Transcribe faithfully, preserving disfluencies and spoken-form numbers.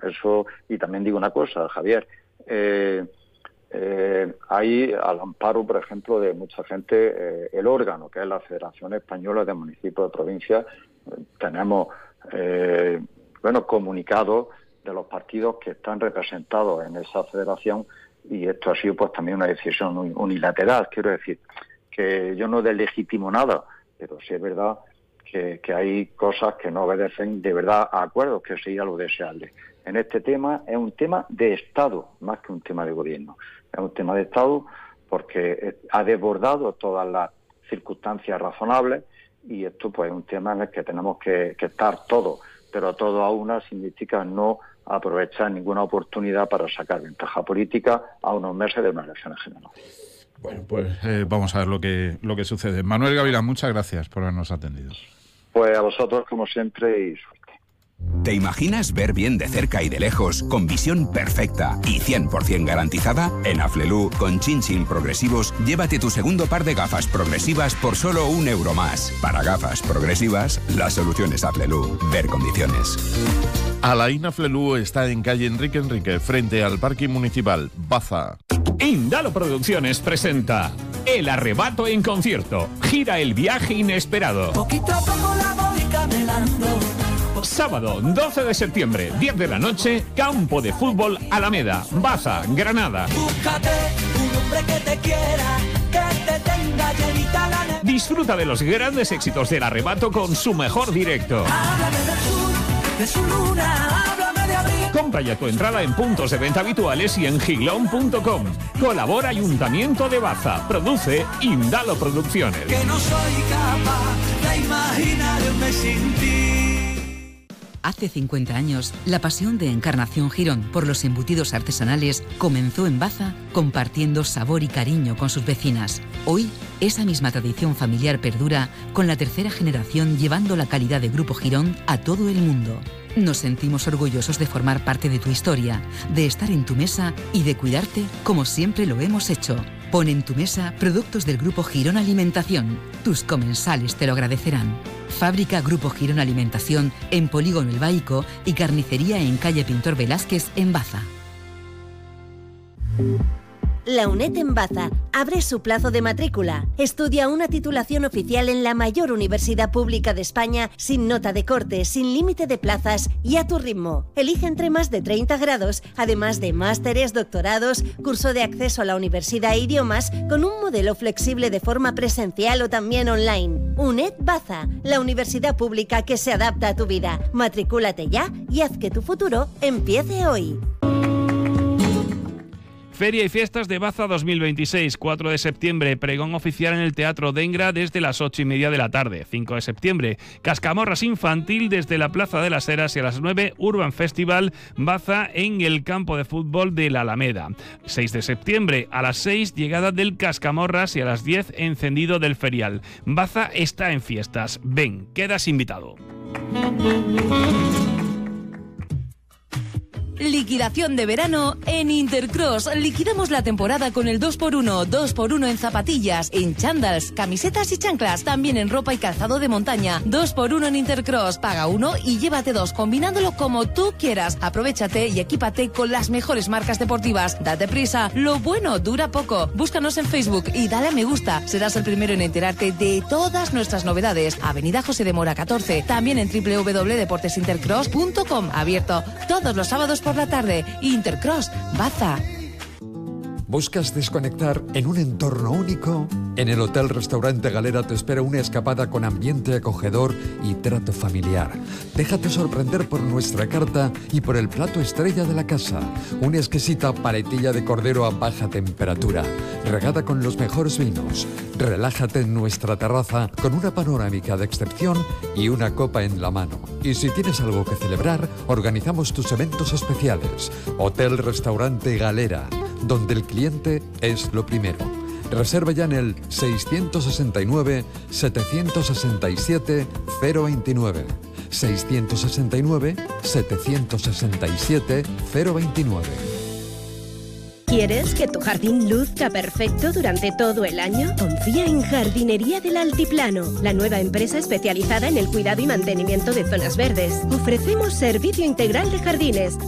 eso, y también digo una cosa, Javier, eh, eh, hay al amparo, por ejemplo, de mucha gente, eh, el órgano, que es la Federación Española de Municipios de Provincia, eh, tenemos, eh, bueno, comunicados de los partidos que están representados en esa federación, y esto ha sido pues también una decisión unilateral. Quiero decir que yo no deslegitimo nada, pero sí es verdad que, que hay cosas que no obedecen de verdad a acuerdos, que sería lo deseable. En este tema es un tema de Estado, más que un tema de gobierno. Es un tema de Estado porque ha desbordado todas las circunstancias razonables, y esto pues es un tema en el que tenemos que, que estar todos, pero todo a una significa no aprovechar ninguna oportunidad para sacar ventaja política a unos meses de unas elecciones generales. Bueno, pues eh, vamos a ver lo que lo que sucede. Manuel Gavilán, muchas gracias por habernos atendido. Pues a vosotros, como siempre, y suerte. ¿Te imaginas ver bien de cerca y de lejos, con visión perfecta y cien por ciento garantizada? En Aflelu, con Chin Chin Progresivos, llévate tu segundo par de gafas progresivas por solo un euro más. Para gafas progresivas, la solución es Aflelu. Ver condiciones. Alain Aflelu está en calle Enrique Enrique, frente al Parque Municipal, Baza. Indalo Producciones presenta El Arrebato en concierto. Gira El Viaje Inesperado. Poquito a poco la voy caminando. Sábado doce de septiembre, diez de la noche, Campo de Fútbol Alameda, Baza, Granada. Búscate un hombre que te quiera, que te tenga llenita la ne- Disfruta de los grandes éxitos del Arrebato con su mejor directo. Háblame del sur, de su luna, háblame de abril. Compra ya tu entrada en puntos de venta habituales y en gilón punto com. Colabora Ayuntamiento de Baza. Produce Indalo Producciones. Que no soy capaz de imaginarme sin ti. Hace cincuenta años, la pasión de Encarnación Girón por los embutidos artesanales comenzó en Baza, compartiendo sabor y cariño con sus vecinas. Hoy, esa misma tradición familiar perdura, con la tercera generación llevando la calidad de Grupo Girón a todo el mundo. Nos sentimos orgullosos de formar parte de tu historia, de estar en tu mesa y de cuidarte como siempre lo hemos hecho. Pon en tu mesa productos del Grupo Girón Alimentación. Tus comensales te lo agradecerán. Fábrica Grupo Girón Alimentación en Polígono El Baico y carnicería en calle Pintor Velázquez en Baza. La UNED en Baza abre su plazo de matrícula. Estudia una titulación oficial en la mayor universidad pública de España, sin nota de corte, sin límite de plazas y a tu ritmo. Elige entre más de treinta grados, además de másteres, doctorados, curso de acceso a la universidad e idiomas, con un modelo flexible de forma presencial o también online. UNED Baza, la universidad pública que se adapta a tu vida. Matricúlate ya y haz que tu futuro empiece hoy. Feria y Fiestas de Baza dos mil veintiséis, cuatro de septiembre, pregón oficial en el Teatro Dengra desde las ocho y media de la tarde. cinco de septiembre, Cascamorras Infantil desde la Plaza de las Heras, y a las nueve, Urban Festival Baza en el campo de fútbol de la Alameda. seis de septiembre, a las seis, llegada del Cascamorras, y a las diez, encendido del ferial. Baza está en fiestas. Ven, quedas invitado. Liquidación de verano en Intercross. Liquidamos la temporada con el dos por uno, dos por uno en zapatillas, en chándals, camisetas y chanclas, también en ropa y calzado de montaña. dos por uno en Intercross. Paga uno y llévate dos, combinándolo como tú quieras. Aprovechate y equípate con las mejores marcas deportivas. Date prisa, lo bueno dura poco. Búscanos en Facebook y dale a me gusta. Serás el primero en enterarte de todas nuestras novedades. Avenida José de Mora catorce, también en doble u doble u doble u punto deportes intercross punto com. Abierto todos los sábados por la tarde. Intercross, Baza. ¿Buscas desconectar en un entorno único? En el Hotel Restaurante Galera te espera una escapada con ambiente acogedor y trato familiar. Déjate sorprender por nuestra carta y por el plato estrella de la casa. Una exquisita paletilla de cordero a baja temperatura, regada con los mejores vinos. Relájate en nuestra terraza con una panorámica de excepción y una copa en la mano. Y si tienes algo que celebrar, organizamos tus eventos especiales. Hotel Restaurante Galera, donde el cliente es lo primero. Reserva ya en el seiscientos sesenta y nueve, setecientos sesenta y siete, cero veintinueve. seiscientos sesenta y nueve, setecientos sesenta y siete, cero veintinueve. ¿Quieres que tu jardín luzca perfecto durante todo el año? Confía en Jardinería del Altiplano, la nueva empresa especializada en el cuidado y mantenimiento de zonas verdes. Ofrecemos servicio integral de jardines,